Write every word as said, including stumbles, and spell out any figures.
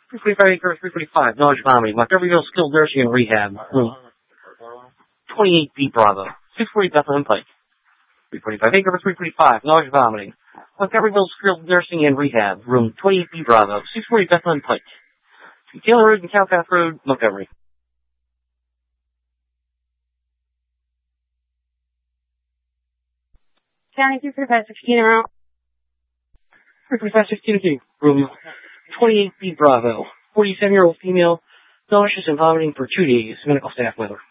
three forty-five acres, three forty-five, nausea vomiting. Montgomeryville Skilled Nursing and Rehab, room twenty-eight B Bravo, six forty Bethlehem Pike. three forty-five acres, three forty-five, nausea vomiting. Montgomeryville Skilled Nursing and Rehab, room twenty-eight B Bravo, six forty Bethlehem Pike. Taylor Road and Cowpath Road, Montgomery. County three forty-five sixteen around. three forty-five sixteen two, room twenty-eight B Bravo, forty-seven-year-old female, nauseous and vomiting for two days, medical staff weather.